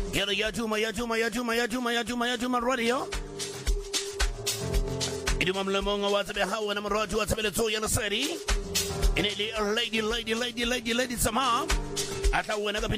Gela Yajuma Radio. Iduma Mlamonga Watabe Hawa and Amroju Watabele Toya City. In a lady, Sama. I thought when I got